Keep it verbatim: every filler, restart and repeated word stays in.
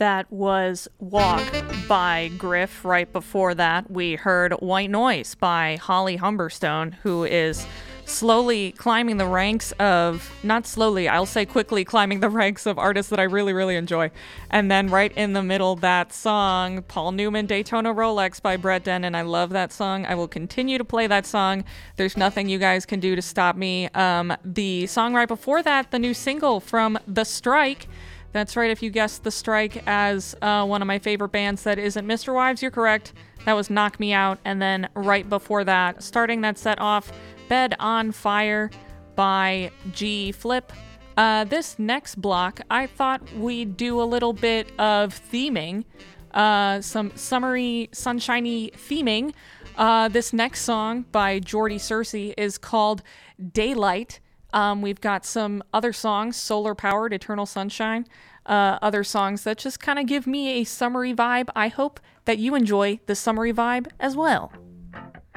That was Walk by Griff. Right before that, we heard White Noise by Holly Humberstone, who is slowly climbing the ranks of, not slowly, I'll say quickly climbing the ranks of artists that I really, really enjoy. And then right in the middle, that song, Paul Newman, Daytona Rolex by Brett Dennen. I love that song. I will continue to play that song. There's nothing you guys can do to stop me. Um, the song right before that, the new single from The Strike. That's right, if you guessed The Strike as uh, one of my favorite bands that isn't Mister Wives, you're correct. That was Knock Me Out. And then right before that, starting that set off, Bed on Fire by G Flip. Uh, this next block, I thought we'd do a little bit of theming, uh, some summery, sunshiny theming. Uh, this next song by Jordy Searcy is called Daylight. Um, we've got some other songs, Solar Powered, Eternal Sunshine, uh, other songs that just kind of give me a summery vibe. I hope that you enjoy the summery vibe as well.